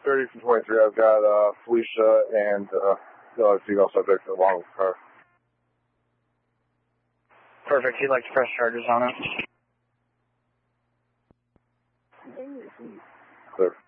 30 from 23. I've got Felicia and the other female subject along with her. Perfect. You'd like to press charges on it? Clear.